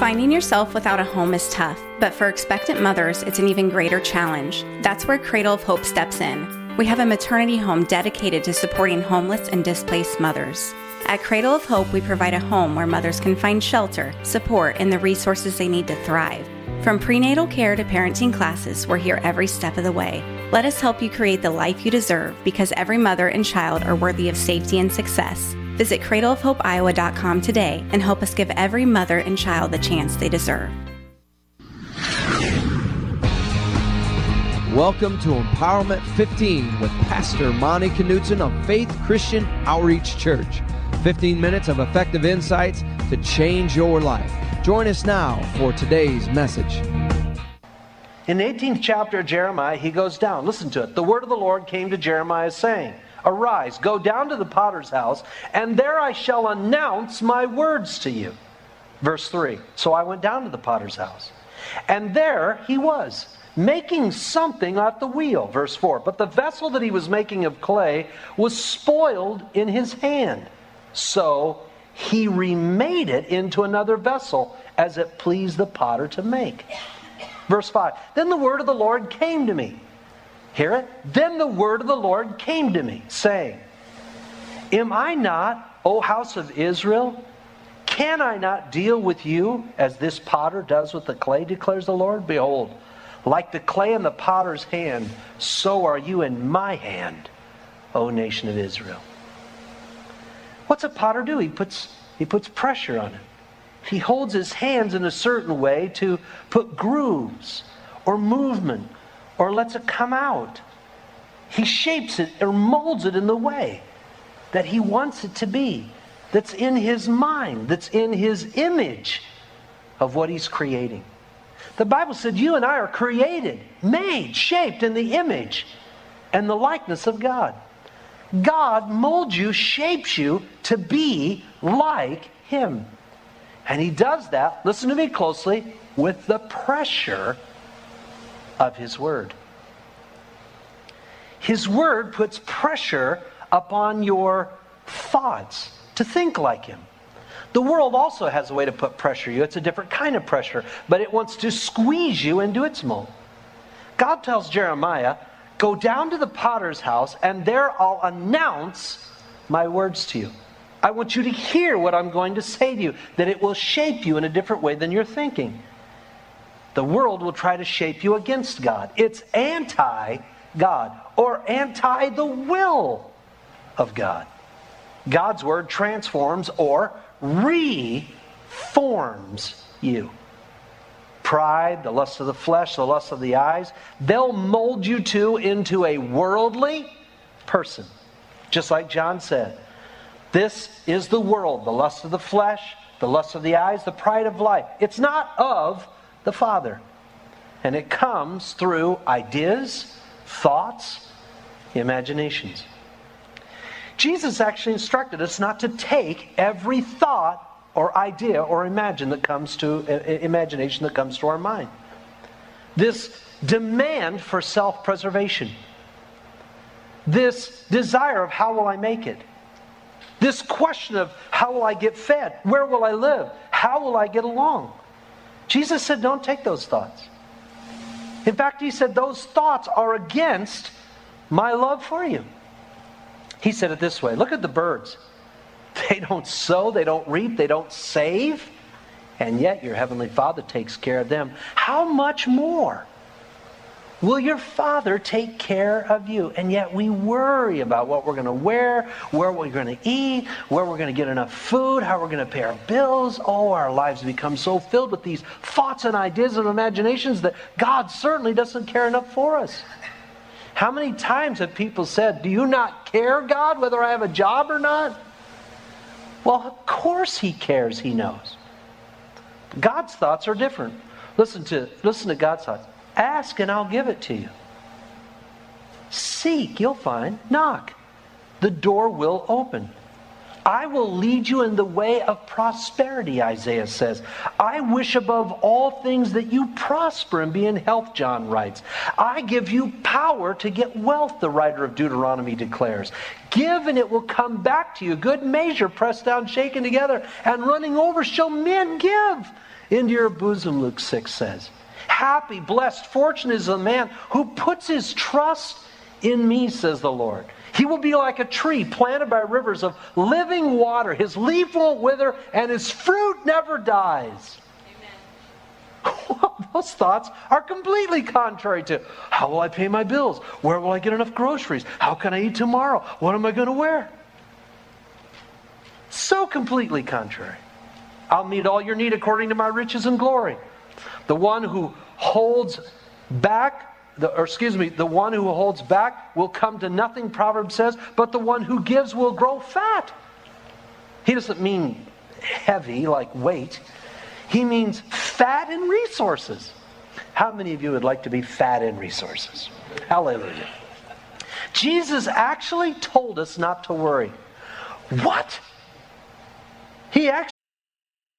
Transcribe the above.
Finding yourself without a home is tough, but for expectant mothers, it's an even greater challenge. That's where Cradle of Hope steps in. We have a maternity home dedicated to supporting homeless and displaced mothers. At Cradle of Hope, we provide a home where mothers can find shelter, support, and the resources they need to thrive. From prenatal care to parenting classes, we're here every step of the way. Let us help you create the life you deserve, because every mother and child are worthy of safety and success. Visit cradleofhopeiowa.com today and help us give every mother and child the chance they deserve. Welcome to Empowerment 15 with Pastor Monty Knutson of Faith Christian Outreach Church. 15 minutes of effective insights to change your life. Join us now for today's message. In the 18th chapter of Jeremiah, he goes down. Listen to it. The word of the Lord came to Jeremiah saying, "Arise, go down to the potter's house, and there I shall announce my words to you." Verse 3. So I went down to the potter's house, and there he was, making something at the wheel. Verse 4. But the vessel that he was making of clay was spoiled in his hand. So he remade it into another vessel, as it pleased the potter to make. Verse 5. Then the word of the Lord came to me. Hear it? Then the word of the Lord came to me, saying, "Am I not, O house of Israel? Can I not deal with you as this potter does with the clay, declares the Lord? Behold, like the clay in the potter's hand, so are you in my hand, O nation of Israel." What's a potter do? He puts pressure on it. He holds his hands in a certain way to put grooves or movement, or lets it come out. He shapes it or molds it in the way that he wants it to be, that's in his mind, that's in his image of what he's creating. The Bible said you and I are created, made, shaped in the image and the likeness of God. God molds you, shapes you to be like him. And he does that, listen to me closely, with the pressure of his word. His word puts pressure upon your thoughts to think like him. The world also has a way to put pressure on you. It's a different kind of pressure, but it wants to squeeze you into its mold. God tells Jeremiah, "Go down to the potter's house, and there I'll announce my words to you." I want you to hear what I'm going to say to you, that it will shape you in a different way than you're thinking. The world will try to shape you against God. It's anti-God, or anti the will of God. God's word transforms or reforms you. Pride, the lust of the flesh, the lust of the eyes, they'll mold you into a worldly person. Just like John said, this is the world, the lust of the flesh, the lust of the eyes, the pride of life. It's not of the Father. And it comes through ideas, thoughts, imaginations. Jesus actually instructed us not to take every thought or idea or imagination that comes to our mind. This demand for self-preservation. This desire of how will I make it? This question of how will I get fed? Where will I live? How will I get along? Jesus said, don't take those thoughts. In fact, he said, those thoughts are against my love for you. He said it this way, look at the birds. They don't sow, they don't reap, they don't save, and yet your heavenly Father takes care of them. How much more will your Father take care of you? And yet we worry about what we're going to wear, where we're going to eat, where we're going to get enough food, how we're going to pay our bills. Oh, our lives become so filled with these thoughts and ideas and imaginations that God certainly doesn't care enough for us. How many times have people said, "Do you not care, God, whether I have a job or not?" Well, of course he cares, he knows. God's thoughts are different. Listen to God's thoughts. Ask and I'll give it to you. Seek, you'll find. Knock, the door will open. I will lead you in the way of prosperity, Isaiah says. I wish above all things that you prosper and be in health, John writes. I give you power to get wealth, the writer of Deuteronomy declares. Give and it will come back to you. Good measure, pressed down, shaken together, and running over shall men give into your bosom, Luke 6 says. Happy, blessed, fortunate is the man who puts his trust in me, says the Lord. He will be like a tree planted by rivers of living water. His leaf won't wither, and his fruit never dies. Amen. Well, those thoughts are completely contrary to, how will I pay my bills? Where will I get enough groceries? How can I eat tomorrow? What am I going to wear? So completely contrary. I'll meet all your need according to my riches and glory. The one who holds back the one who holds back will come to nothing, Proverbs says, but the one who gives will grow fat. He doesn't mean heavy like weight. He means fat in resources. How many of you would like to be fat in resources? Hallelujah. Jesus actually told us not to worry. What? He actually